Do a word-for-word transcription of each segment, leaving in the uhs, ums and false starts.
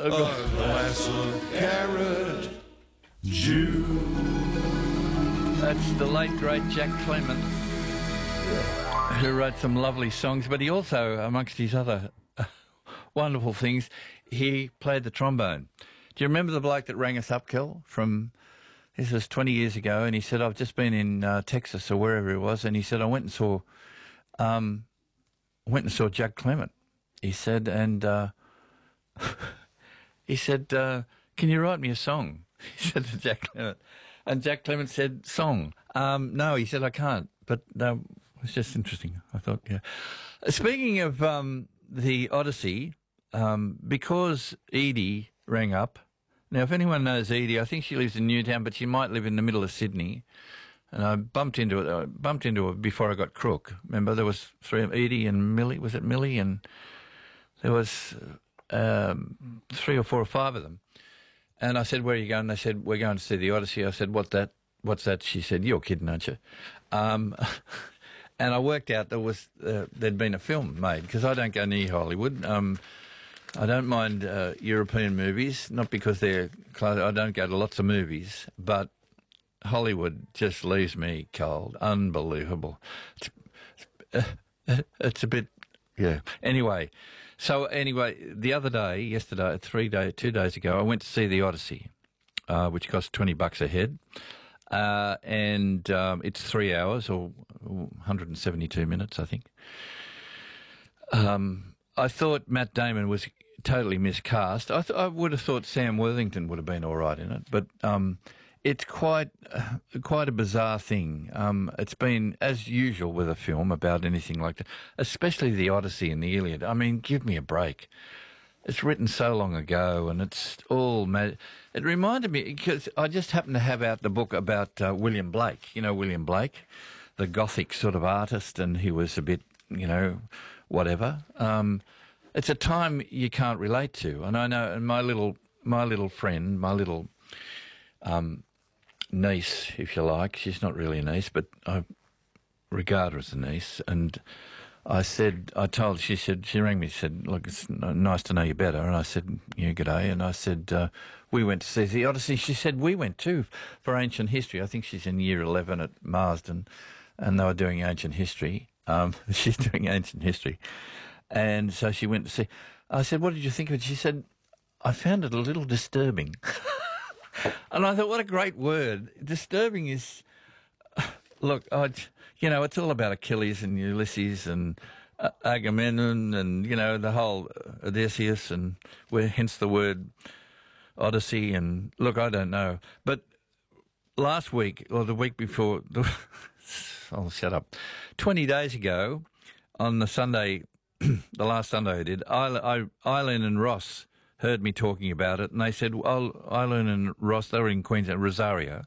a glass of carrot juice. That's the late, great Jack Clement, who wrote some lovely songs, but he also, amongst his other wonderful things, he played the trombone. Do you remember the bloke that rang us up, Kel, from, this was twenty years ago, and he said, I've just been in uh, Texas or wherever it was, and he said, I went and saw, um, went and saw Jack Clement. He said, and uh, he said, uh, can you write me a song? He said to Jack Clement. And Jack Clement said, song. Um, no, he said, I can't. But uh, it was just interesting. I thought, yeah. Speaking of um, the Odyssey, um, because Edie rang up. Now, if anyone knows Edie, I think she lives in Newtown, but she might live in the middle of Sydney. And I bumped into it. I bumped into her before I got Crook. Remember, there was three of Edie and Millie. Was it Millie? And there was um, three or four or five of them. And I said, where are you going? They said, we're going to see the Odyssey. I said, what that? What's that? She said, you're kidding, aren't you? Um, and I worked out there was uh, there'd been a film made, because I don't go near Hollywood. Um, I don't mind uh, European movies, not because they're close. I don't go to lots of movies, but Hollywood just leaves me cold. Unbelievable. It's, uh, it's a bit, yeah. Anyway. So anyway, the other day, yesterday, three day, two days ago, I went to see the Odyssey, uh, which cost twenty bucks a head, uh, and um, it's three hours or one hundred seventy-two minutes, I think. Um, I thought Matt Damon was totally miscast. I, th- I would have thought Sam Worthington would have been all right in it, but um, it's quite uh, quite a bizarre thing. Um, it's been, as usual with a film about anything like that, especially the Odyssey and the Iliad. I mean, give me a break. It's written so long ago, and it's all mad. It reminded me, because I just happened to have out the book about uh, William Blake. You know William Blake, the Gothic sort of artist, and he was a bit, you know, whatever. Um, it's a time you can't relate to, and I know. And my little, my little friend, my little. Um, niece, if you like. She's not really a niece, but I regard her as a niece. And I said, I told, she said, she rang me, said, look, it's nice to know you better. And I said, yeah, good day. And I said, uh, we went to see the Odyssey. She said, we went too for ancient history. I think she's in year eleven at Marsden, and they were doing ancient history. Um, she's doing ancient history. And so she went to see. I said, what did you think of it? She said, I found it a little disturbing. And I thought, what a great word. Disturbing is, look, I, you know, it's all about Achilles and Ulysses and uh, Agamemnon and, you know, the whole Odysseus, and where, hence the word Odyssey. And look, I don't know. But last week, or the week before, I'll shut up, twenty days ago, on the Sunday, the last Sunday I did, I, I, Eileen and Ross heard me talking about it, and they said, well, Eileen and Ross, they were in Queensland, Rosario,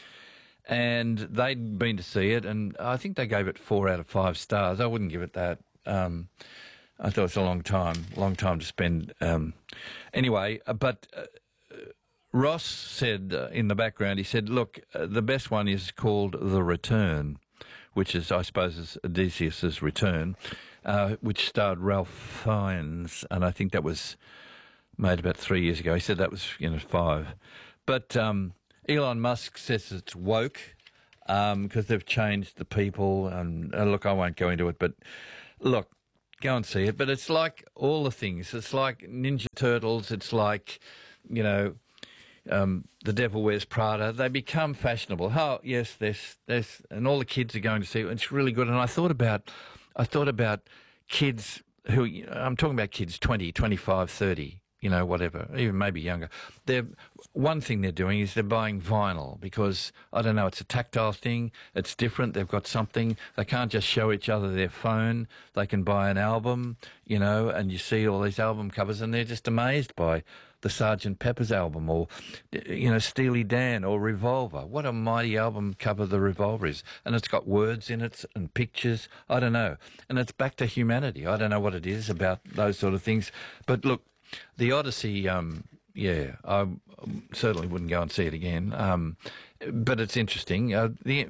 and they'd been to see it, and I think they gave it four out of five stars. I wouldn't give it that. Um, I thought it's a long time, long time to spend. Um, anyway, uh, but uh, Ross said uh, in the background, he said, look, uh, the best one is called The Return, which is, I suppose, is Odysseus's Return, uh, which starred Ralph Fiennes, and I think that was made about three years ago. He said that was, you know, five. But um, Elon Musk says it's woke because um, they've changed the people. And uh, look, I won't go into it, but look, go and see it. But it's like all the things. It's like Ninja Turtles. It's like, you know, um, The Devil Wears Prada. They become fashionable. Oh, yes, there's, there's, and all the kids are going to see it. It's really good. And I thought about, I thought about kids who, you know, I'm talking about kids twenty, twenty-five, thirty. You know, whatever, even maybe younger. They're, one thing they're doing is they're buying vinyl because, I don't know, it's a tactile thing. It's different. They've got something. They can't just show each other their phone. They can buy an album, you know, and you see all these album covers and they're just amazed by the Sergeant Pepper's album or, you know, Steely Dan or Revolver. What a mighty album cover the Revolver is. And it's got words in it and pictures. I don't know. And it's back to humanity. I don't know what it is about those sort of things. But look, the Odyssey, um, yeah, I certainly wouldn't go and see it again. Um, but it's interesting. Uh, the,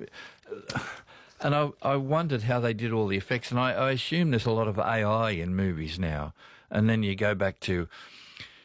and I, I wondered how they did all the effects. And I, I assume there's a lot of A I in movies now. And then you go back to,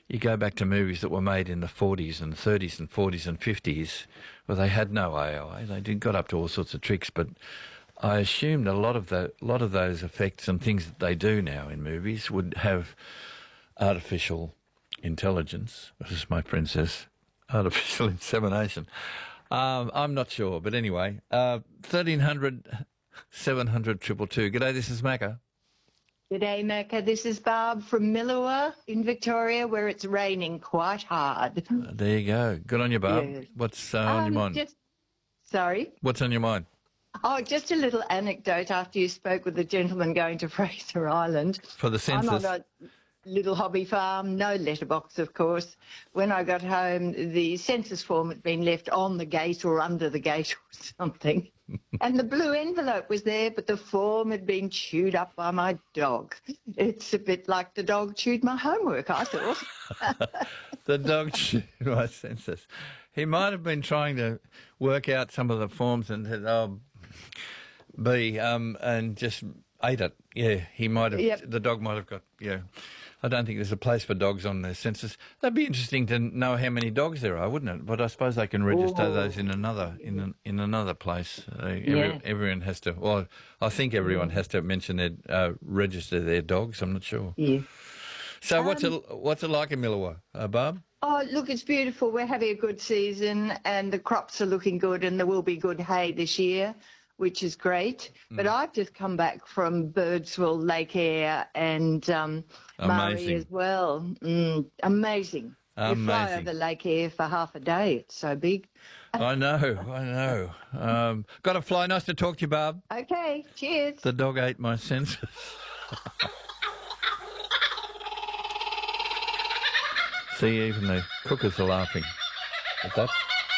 you go back to movies that were made in the forties and thirties and forties and fifties, where they had no A I. They did got up to all sorts of tricks, but I assumed a lot of the lot of those effects and things that they do now in movies would have artificial intelligence. This is my princess, artificial insemination. Um, I'm not sure, but anyway, uh, thirteen hundred, seven hundred, two two two. G'day, this is Macca. G'day, Macca. This is Barb from Millawa in Victoria, where it's raining quite hard. Uh, there you go. Good on you, Barb. Yes. What's uh, on Um, your mind? Just, sorry? What's on your mind? Oh, just a little anecdote after you spoke with the gentleman going to Fraser Island. For the census? I'm on a little hobby farm, no letterbox, of course. When I got home, the census form had been left on the gate or under the gate or something. And the blue envelope was there, but the form had been chewed up by my dog. It's a bit like the dog chewed my homework, I thought. The dog chewed my census. He might have been trying to work out some of the forms and said, oh, B, um, and just ate it. Yeah, he might have, Yep. the dog might have got, yeah. I don't think there's a place for dogs on the census. That'd be interesting to know how many dogs there are, wouldn't it? But I suppose they can register Oh. those in another in an, in another place. Uh, every, Yeah. Everyone has to. Well, I think everyone has to mention their uh, register their dogs. I'm not sure. Yeah. So what's Um, it what's it like in Millawa, uh, Barb? Oh, look, it's beautiful. We're having a good season and the crops are looking good and there will be good hay this year, which is great. But I've just come back from Birdsville, Lake Eyre and um, Murray Amazing. as well. Mm, amazing. We fly Amazing. over Lake Eyre for half a day. It's so big. I know, I know. Um, got to fly. Nice to talk to you, Barb. Okay, cheers. The dog ate my census. See, even the cookers are laughing at that.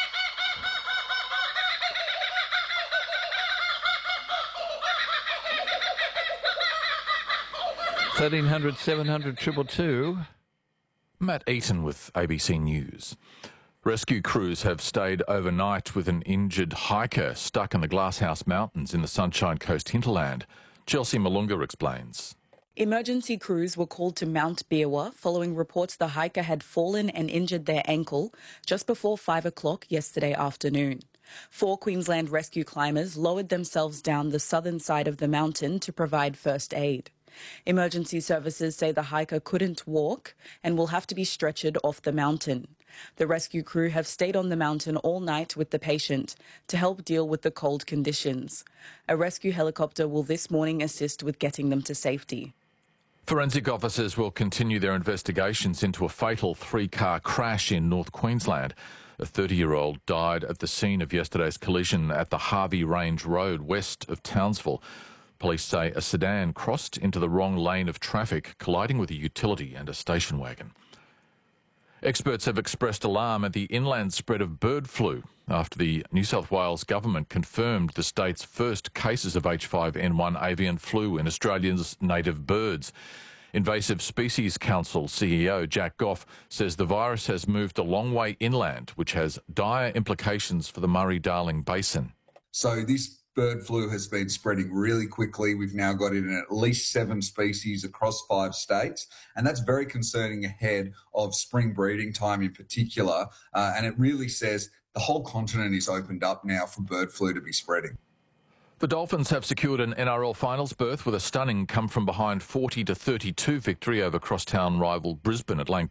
thirteen hundred, seven hundred, two two two. Matt Eaton with A B C News. Rescue crews have stayed overnight with an injured hiker stuck in the Glasshouse Mountains in the Sunshine Coast hinterland. Chelsea Malunga explains. Emergency crews were called to Mount Beerwah following reports the hiker had fallen and injured their ankle just before five o'clock yesterday afternoon. Four Queensland rescue climbers lowered themselves down the southern side of the mountain to provide first aid. Emergency services say the hiker couldn't walk and will have to be stretchered off the mountain. The rescue crew have stayed on the mountain all night with the patient to help deal with the cold conditions. A rescue helicopter will this morning assist with getting them to safety. Forensic officers will continue their investigations into a fatal three-car crash in North Queensland. A thirty-year-old died at the scene of yesterday's collision at the Harvey Range Road west of Townsville. Police say a sedan crossed into the wrong lane of traffic, colliding with a utility and a station wagon. Experts have expressed alarm at the inland spread of bird flu after the New South Wales government confirmed the state's first cases of H five N one avian flu in Australia's native birds. Invasive Species Council C E O Jack Goff says the virus has moved a long way inland, which has dire implications for the Murray-Darling Basin. So this bird flu has been spreading really quickly. We've now got it in at least seven species across five states, and that's very concerning ahead of spring breeding time in particular. Uh, and it really says the whole continent is opened up now for bird flu to be spreading. The Dolphins have secured an N R L finals berth with a stunning come-from-behind forty to thirty-two victory over crosstown rival Brisbane at Lang